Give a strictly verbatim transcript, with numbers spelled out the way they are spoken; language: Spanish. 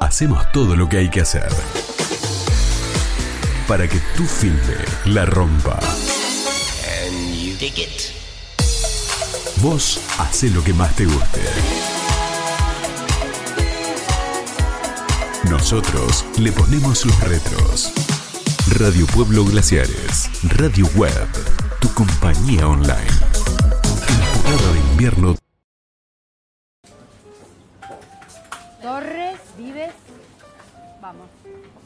hacemos todo lo que hay que hacer para que tu filme la rompa. And you dig it. Vos hacé lo que más te guste. Nosotros le ponemos los retros. Radio Pueblo Glaciares, Radio Web, tu compañía online. Temporada de invierno. Torres, Vives, vamos.